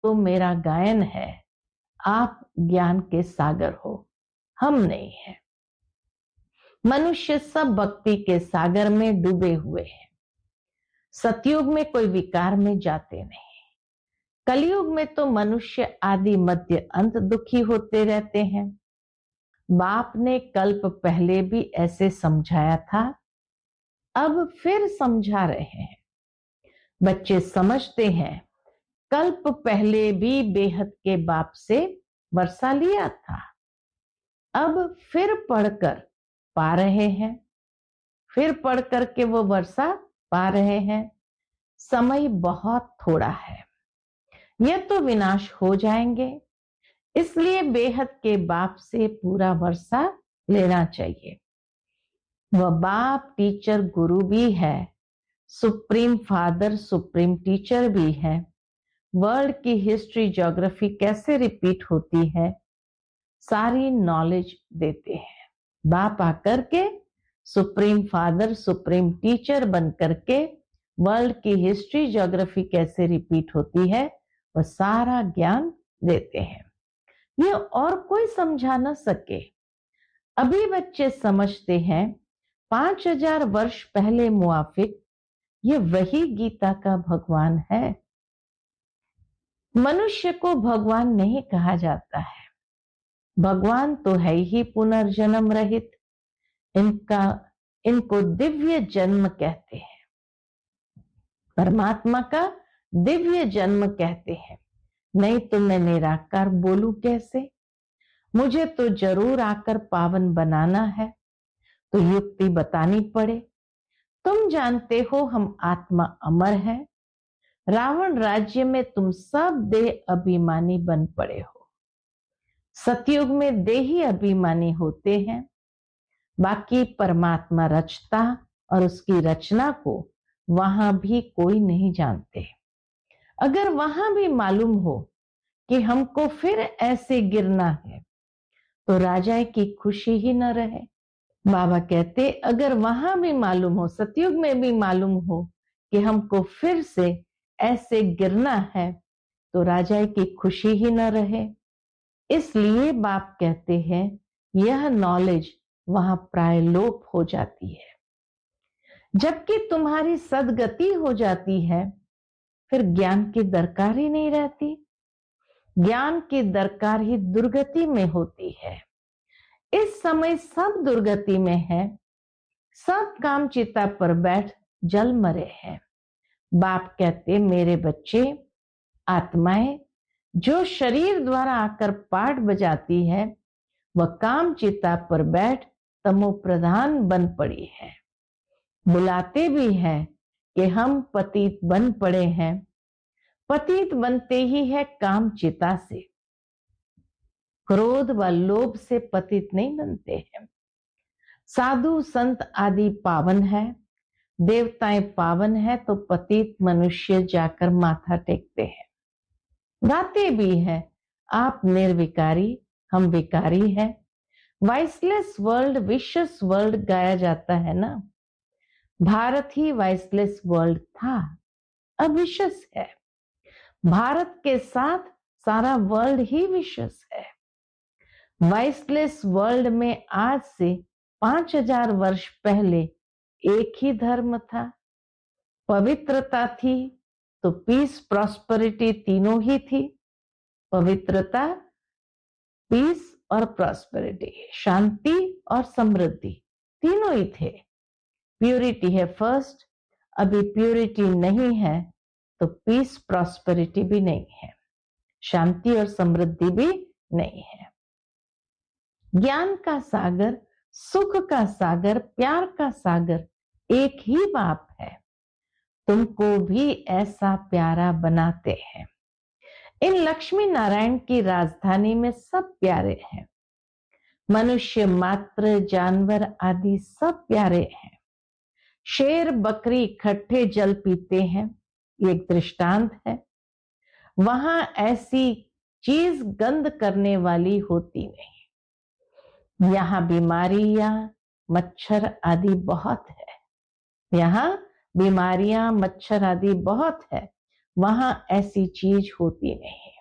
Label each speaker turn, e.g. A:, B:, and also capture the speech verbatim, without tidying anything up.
A: तो मेरा गायन है, आप ज्ञान के सागर हो, हम नहीं है। मनुष्य सब भक्ति के सागर में डूबे हुए हैं। सतयुग में कोई विकार में जाते नहीं। कलयुग में तो मनुष्य आदि मध्य अंत दुखी होते रहते हैं। बाप ने कल्प पहले भी ऐसे समझाया था, अब फिर समझा रहे हैं। बच्चे समझते हैं, कल्प पहले भी बेहद के बाप से वर्षा लिया था, अब फिर पढ़कर पा रहे हैं, फिर पढ़ करके वो वर्षा पा रहे हैं। समय बहुत थोड़ा है, यह तो विनाश हो जाएंगे, इसलिए बेहद के बाप से पूरा वर्षा लेना चाहिए। वह बाप टीचर गुरु भी है, सुप्रीम फादर सुप्रीम टीचर भी है। वर्ल्ड की हिस्ट्री ज्योग्राफी कैसे रिपीट होती है, सारी नॉलेज देते हैं। बाप आकर के सुप्रीम फादर सुप्रीम टीचर बन करके वर्ल्ड की हिस्ट्री ज्योग्राफी कैसे रिपीट होती है वह सारा ज्ञान देते हैं। ये और कोई समझा न सके। अभी बच्चे समझते हैं पांच हजार वर्ष पहले मुआफिक ये वही गीता का भगवान है। मनुष्य को भगवान नहीं कहा जाता है, भगवान तो है ही पुनर्जन्म रहित। इनका इनको दिव्य जन्म कहते हैं, परमात्मा का दिव्य जन्म कहते हैं। नहीं तो मैं निराकार बोलूं कैसे? मुझे तो जरूर आकर पावन बनाना है, तो युक्ति बतानी पड़े। तुम जानते हो हम आत्मा अमर है, रावण राज्य में तुम सब देह अभिमानी बन पड़े हो। सतयुग में देही अभिमानी होते हैं, बाकी परमात्मा रचता और उसकी रचना को वहां भी कोई नहीं जानते। अगर वहां भी मालूम हो कि हमको फिर ऐसे गिरना है तो राजा की खुशी ही न रहे। बाबा कहते अगर वहां भी मालूम हो, सतयुग में भी मालूम हो कि हमको फिर से ऐसे गिरना है तो राजा की खुशी ही न रहे। इसलिए बाप कहते हैं यह नॉलेज वहां प्राय लोप हो जाती है। जबकि तुम्हारी सदगति हो जाती है फिर ज्ञान की दरकार ही नहीं रहती। ज्ञान की दरकार ही दुर्गति में होती है। इस समय सब दुर्गति में है, सब काम चिता पर बैठ जल मरे हैं। बाप कहते मेरे बच्चे, आत्माएं जो शरीर द्वारा आकर पाठ बजाती है वह काम चिता पर बैठ तमो प्रधान बन पड़ी है। बुलाते भी हैं कि हम पतित बन पड़े हैं। पतित बनते ही है काम चिता से, क्रोध व लोभ से पतित नहीं बनते हैं। साधु संत आदि पावन है, देवताएं पावन है, तो पतित मनुष्य जाकर माथा टेकते हैं। गाते भी है आप निर्विकारी हम विकारी है। वाइसलेस वर्ल्ड विशस वर्ल्ड गाया जाता है ना। भारत ही वाइसलेस वर्ल्ड था, अब विशस है। भारत के साथ सारा वर्ल्ड ही विशस है। वाइसलेस वर्ल्ड में आज से पांच हजार वर्ष पहले एक ही धर्म था, पवित्रता थी तो पीस प्रॉस्पेरिटी तीनों ही थी। पवित्रता, पीस और प्रॉस्पेरिटी, शांति और समृद्धि तीनों ही थे। प्यूरिटी है फर्स्ट, अभी प्यूरिटी नहीं है तो पीस प्रॉस्पेरिटी भी नहीं है, शांति और समृद्धि भी नहीं है। ज्ञान का सागर, सुख का सागर, प्यार का सागर एक ही बाप है। तुमको भी ऐसा प्यारा बनाते हैं। इन लक्ष्मी नारायण की राजधानी में सब प्यारे हैं। मनुष्य मात्र, जानवर आदि सब प्यारे हैं। शेर बकरी इकट्ठे जल पीते हैं, ये एक दृष्टांत है। वहां ऐसी चीज गंध करने वाली होती नहीं। यहाँ बीमारियां मच्छर आदि बहुत है, यहाँ बीमारियां मच्छर आदि बहुत है। वहां ऐसी चीज होती नहीं।